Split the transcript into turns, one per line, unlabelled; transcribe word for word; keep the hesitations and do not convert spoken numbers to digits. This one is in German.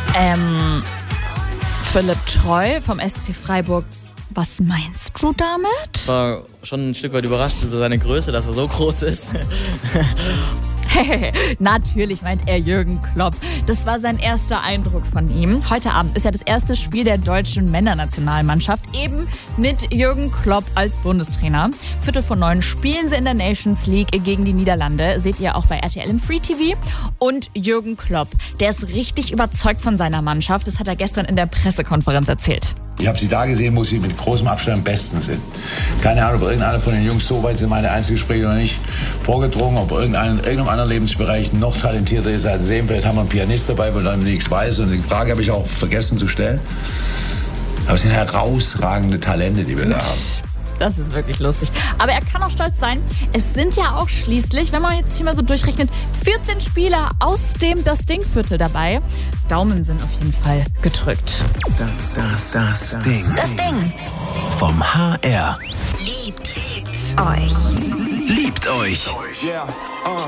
Ähm, Philipp Treu vom S C Freiburg. Was meinst du damit?
Ich war schon ein Stück weit überrascht über seine Größe, dass er so groß ist.
Natürlich meint er Jürgen Klopp. Das war sein erster Eindruck von ihm. Heute Abend ist ja das erste Spiel der deutschen Männernationalmannschaft, eben mit Jürgen Klopp als Bundestrainer. Viertel vor neun spielen sie in der Nations League gegen die Niederlande. Seht ihr auch bei R T L im Free T V. Und Jürgen Klopp, der ist richtig überzeugt von seiner Mannschaft. Das hat er gestern in der Pressekonferenz erzählt.
Ich habe sie da gesehen, wo sie mit großem Abstand am besten sind. Keine Ahnung, ob irgendeiner von den Jungs so weit sind, meine Einzelgespräche noch nicht vorgedrungen, ob irgendein, in irgendeinem anderen Lebensbereich noch talentierter ist als dem. Vielleicht haben wir einen Pianist dabei, weil dann nichts weiß. Und die Frage habe ich auch vergessen zu stellen. Aber es sind herausragende Talente, die wir da haben.
Das ist wirklich lustig. Aber er kann auch stolz sein. Es sind ja auch schließlich, wenn man jetzt hier mal so durchrechnet, vierzehn Spieler aus dem Das Ding-Viertel dabei. Daumen sind auf jeden Fall gedrückt.
Das, das, das, das Ding.
Das Ding.
Vom H R.
Liebt euch.
Liebt euch.
Yeah, uh.